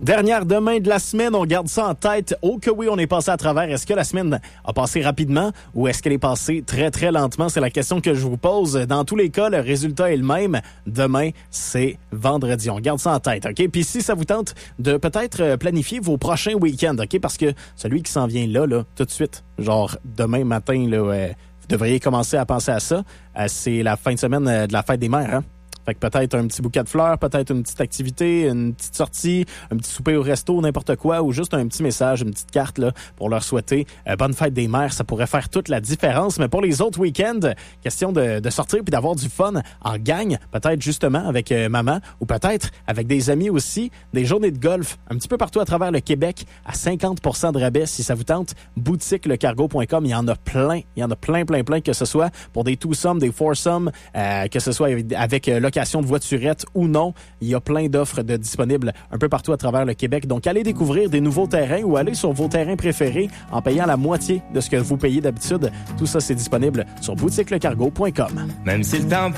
Dernière demain de la semaine, on garde ça en tête. Oh que oui, on est passé à travers. Est-ce que la semaine a passé rapidement ou est-ce qu'elle est passée très, très lentement? C'est la question que je vous pose. Dans tous les cas, le résultat est le même. Demain, c'est vendredi. On garde ça en tête, OK? Puis si ça vous tente de peut-être planifier vos prochains week-ends, OK? Parce que celui qui s'en vient là, tout de suite, genre demain matin, là, vous devriez commencer à penser à ça. C'est la fin de semaine de la fête des mères, hein? Fait que peut-être un petit bouquet de fleurs, peut-être une petite activité, une petite sortie, un petit souper au resto, n'importe quoi, ou juste un petit message, une petite carte là pour leur souhaiter bonne fête des mères. Ça pourrait faire toute la différence. Mais pour les autres week-ends, question de sortir puis d'avoir du fun en gang, peut-être justement avec maman ou peut-être avec des amis aussi. Des journées de golf un petit peu partout à travers le Québec à 50% de rabais si ça vous tente. Boutiquelecargo.com, il y en a plein. Il y en a plein, que ce soit pour des twosome, des foursome, que ce soit avec location de voiturette ou non. Il y a plein d'offres disponibles un peu partout à travers le Québec. Donc, allez découvrir des nouveaux terrains ou allez sur vos terrains préférés en payant la moitié de ce que vous payez d'habitude. Tout ça, c'est disponible sur boutiquelecargo.com. Même si le temps